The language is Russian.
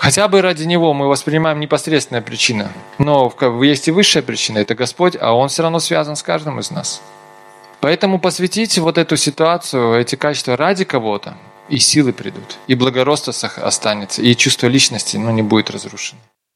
Хотя бы ради Него мы воспринимаем непосредственная причина. Но есть и высшая причина, это Господь, а Он все равно связан с каждым из нас. Поэтому посвятите вот эту ситуацию, эти качества ради кого-то, и силы придут, и благородство останется, и чувство личности не будет разрушено.